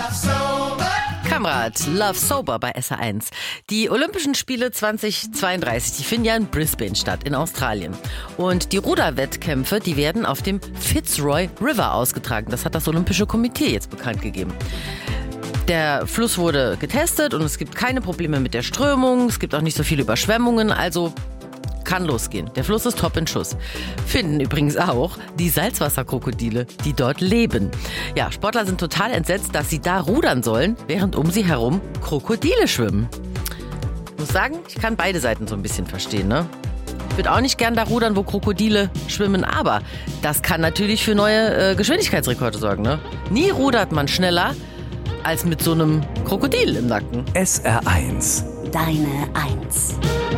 Kamrat, Love Sober bei SR1. Die Olympischen Spiele 2032, die finden ja in Brisbane statt, in Australien. Und die Ruderwettkämpfe, die werden auf dem Fitzroy River ausgetragen. Das hat das Olympische Komitee jetzt bekannt gegeben. Der Fluss wurde getestet und es gibt keine Probleme mit der Strömung. Es gibt auch nicht so viele Überschwemmungen, also kann losgehen. Der Fluss ist top in Schuss. Finden übrigens auch die Salzwasserkrokodile, die dort leben. Ja, Sportler sind total entsetzt, dass sie da rudern sollen, während um sie herum Krokodile schwimmen. Ich muss sagen, ich kann beide Seiten so ein bisschen verstehen, ne? Ich würde auch nicht gern da rudern, wo Krokodile schwimmen, aber das kann natürlich für neue Geschwindigkeitsrekorde sorgen, ne? Nie rudert man schneller als mit so einem Krokodil im Nacken. SR1. Deine Eins.